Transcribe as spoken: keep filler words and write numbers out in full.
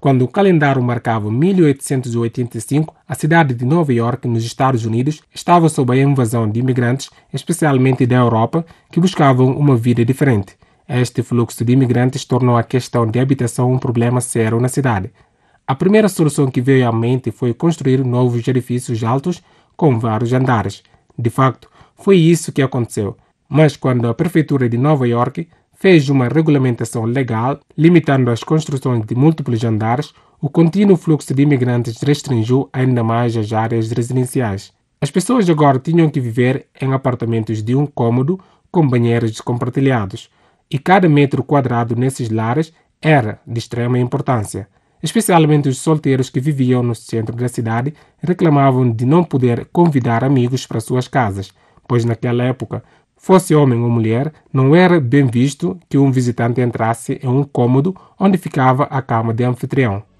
Quando o calendário marcava mil oitocentos e oitenta e cinco, a cidade de Nova York, nos Estados Unidos, estava sob a invasão de imigrantes, especialmente da Europa, que buscavam uma vida diferente. Este fluxo de imigrantes tornou a questão de habitação um problema sério na cidade. A primeira solução que veio à mente foi construir novos edifícios altos com vários andares. De facto, foi isso que aconteceu. Mas quando a prefeitura de Nova York fez uma regulamentação legal limitando as construções de múltiplos andares, o contínuo fluxo de imigrantes restringiu ainda mais as áreas residenciais. As pessoas agora tinham que viver em apartamentos de um cômodo com banheiros compartilhados, e cada metro quadrado nesses lares era de extrema importância. Especialmente os solteiros que viviam no centro da cidade reclamavam de não poder convidar amigos para suas casas, pois naquela época, fosse homem ou mulher, não era bem visto que um visitante entrasse em um cômodo onde ficava a cama de anfitrião.